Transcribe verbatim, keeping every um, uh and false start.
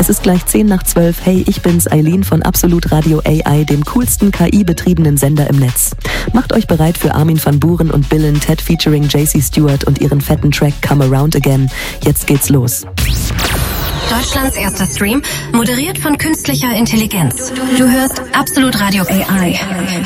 Es ist gleich zehn nach zwölf. Hey, ich bin's, Eileen von Absolut Radio A I, dem coolsten K I-betriebenen Sender im Netz. Macht euch bereit für Armin van Buuren und Bill and Ted featuring J C Stewart und ihren fetten Track Come Around Again. Jetzt geht's los. Deutschlands erster Stream, moderiert von künstlicher Intelligenz. Du hörst Absolut Radio A I.